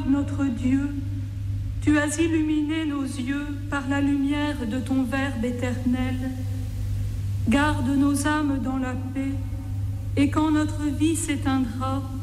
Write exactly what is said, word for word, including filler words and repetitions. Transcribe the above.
Notre Dieu, tu as illuminé nos yeux par la lumière de ton Verbe éternel. Garde nos âmes dans la paix, et quand notre vie s'éteindra,